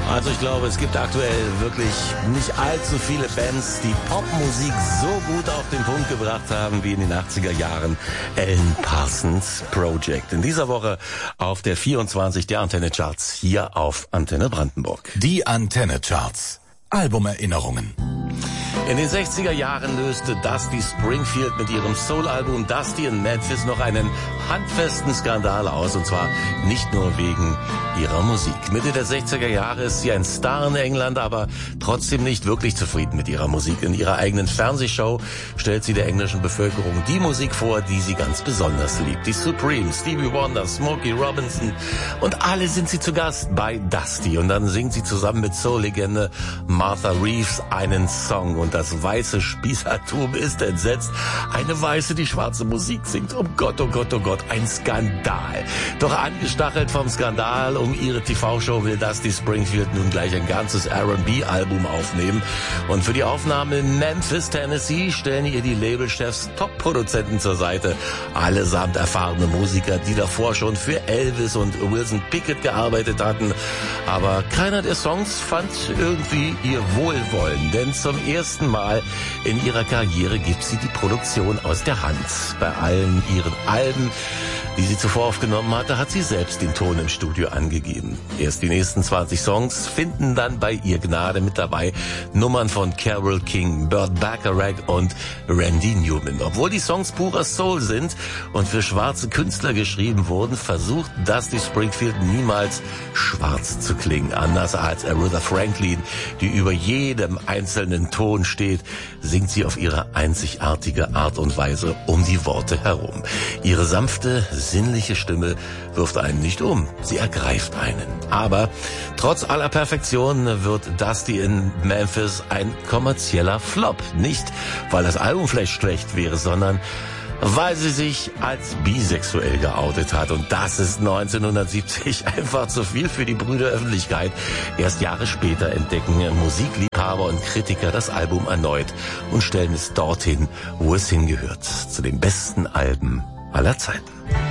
Also ich glaube, es gibt aktuell wirklich nicht allzu viele Bands, die Popmusik so gut auf den Punkt gebracht haben wie in den 80er Jahren Alan Parsons Project. In dieser Woche auf der 24 der Antenne Charts hier auf Antenne Brandenburg. Die Antenne Charts. Albumerinnerungen. In den 60er Jahren löste Dusty Springfield mit ihrem Soul-Album Dusty in Memphis noch einen handfesten Skandal aus, und zwar nicht nur wegen ihrer Musik. Mitte der 60er Jahre ist sie ein Star in England, aber trotzdem nicht wirklich zufrieden mit ihrer Musik. In ihrer eigenen Fernsehshow stellt sie der englischen Bevölkerung die Musik vor, die sie ganz besonders liebt. Die Supremes, Stevie Wonder, Smokey Robinson und alle sind sie zu Gast bei Dusty. Und dann singt sie zusammen mit Soul-Legende Martha Reeves einen Song, und das weiße Spießertum ist entsetzt. Eine Weiße, die schwarze Musik singt. Oh Gott, oh Gott, oh Gott, ein Skandal. Doch angestachelt vom Skandal um ihre TV-Show will Dusty Springfield nun gleich ein ganzes R&B-Album aufnehmen. Und für die Aufnahme in Memphis, Tennessee, stellen ihr die Labelchefs Top-Produzenten zur Seite. Allesamt erfahrene Musiker, die davor schon für Elvis und Wilson Pickett gearbeitet hatten. Aber keiner der Songs fand irgendwie ihr Wohlwollen, denn zum ersten Mal in ihrer Karriere gibt sie die Produktion aus der Hand. Bei allen ihren Alben, die sie zuvor aufgenommen hatte, hat sie selbst den Ton im Studio angegeben. Erst die nächsten 20 Songs finden dann bei ihr Gnade mit dabei. Nummern von Carole King, Burt Bacharach und Randy Newman. Obwohl die Songs purer Soul sind und für schwarze Künstler geschrieben wurden, versucht Dusty Springfield niemals schwarz zu klingen. Anders als Aretha Franklin, die über jedem einzelnen Ton steht, singt sie auf ihre einzigartige Art und Weise um die Worte herum. Ihre sanfte, sinnliche Stimme wirft einen nicht um, sie ergreift einen. Aber trotz aller Perfektion wird Dusty in Memphis ein kommerzieller Flop. Nicht, weil das Album vielleicht schlecht wäre, sondern weil sie sich als bisexuell geoutet hat. Und das ist 1970 einfach zu viel für die Brüderöffentlichkeit. Erst Jahre später entdecken Musikliebhaber und Kritiker das Album erneut und stellen es dorthin, wo es hingehört. Zu den besten Alben aller Zeiten.